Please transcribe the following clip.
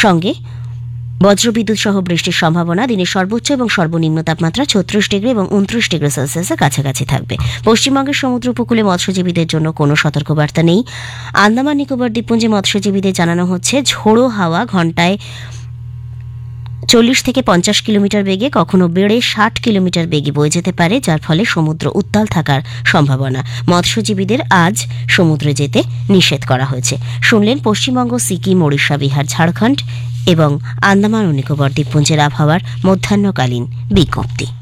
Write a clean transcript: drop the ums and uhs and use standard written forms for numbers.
সঙ্গে বজ্রবিদ্যুৎ সহ বৃষ্টির সম্ভাবনা। দিনের সর্বোচ্চ এবং সর্বনিম্ন তাপমাত্রা 36 ডিগ্রি এবং 29 ডিগ্রি সেলসিয়াসের কাছাকাছি থাকবে। পশ্চিমবঙ্গের সমুদ্র উপকূলে মৎস্যজীবীদের জন্য কোনো সতর্কবার্তা নেই। আন্দামান নিকোবর দ্বীপপুঞ্জে মৎস্যজীবীদের জানানো হচ্ছে ঝোড়ো হাওয়া ঘন্টায় 40 থেকে 50 কিলোমিটার বেগে, কখনো বেড়ে 60 কিলোমিটার বেগে বয়ে যেতে পারে, যার ফলে সমুদ্র উত্তাল থাকার সম্ভাবনা। মৎস্যজীবীদের আজ সমুদ্রে যেতে নিষেধ করা হয়েছে। শুনলেন পশ্চিমবঙ্গ, সিকিম, ওড়িশা, বিহার, ঝাড়খণ্ড এবং আন্দামান ও নিকোবর দ্বীপপুঞ্জের আবহাওয়ার মধ্যাহ্নকালীন বিজ্ঞপ্তি।